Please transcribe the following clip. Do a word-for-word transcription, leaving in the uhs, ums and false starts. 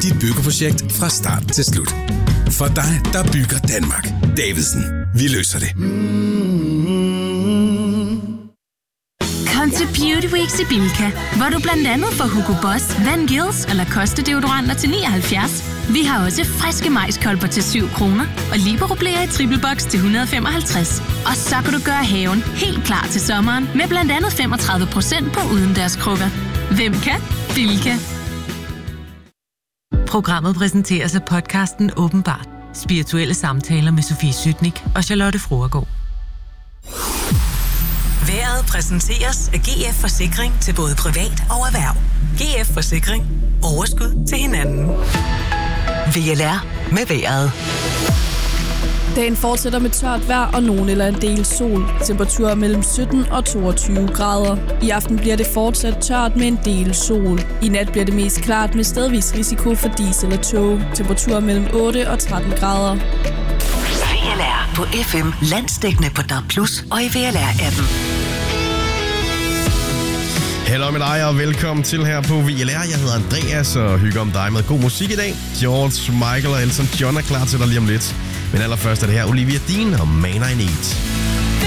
dit byggeprojekt fra start til slut. For dig, der bygger Danmark. Davidsen. Vi løser det. Kom til Beauty Weeks i Bilka, hvor du blandt andet får Hugo Boss, Van Gils og Lacoste deodoranter til nioghalvfjerds. Vi har også friske majskolber til syv kroner og Libero-blæer i triple box til et hundrede og femoghalvtreds. Og så kan du gøre haven helt klar til sommeren med blandt andet femogtredive procent på udendørskrukker. Hvem kan? Bilka. Programmet præsenteres af podcasten Åbenbart. Spirituelle samtaler med Sofie Sytnik og Charlotte Fruergaard. Været præsenteres af G F Forsikring til både privat og erhverv. G F Forsikring. Overskud til hinanden. V L R med vejret. Dagen fortsætter med tørt vejr og nogen eller en del sol. Temperaturer mellem sytten og toogtyve grader. I aften bliver det fortsat tørt med en del sol. I nat bliver det mest klart med stedvis risiko for dis eller tåge. Temperaturer mellem otte og tretten grader. V L R på F M, landsdækkende på D A B plus, og i V L R-appen. Hallo med dig og velkommen til her på V L R. Jeg hedder Andreas og hygger om dig med god musik i dag. George Michael og Elton John er klar til dig lige om lidt. Men allerførst er det her Olivia Dean og Man I Need.